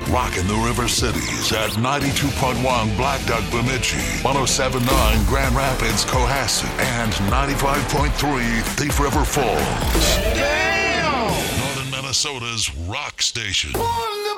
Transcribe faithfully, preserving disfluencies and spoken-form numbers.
Rockin' the River Cities at ninety-two point one Black Duck Bemidji, one oh seven point nine Grand Rapids Cohasset, and ninety-five point three Thief River Falls. Damn! Northern Minnesota's rock station. Born the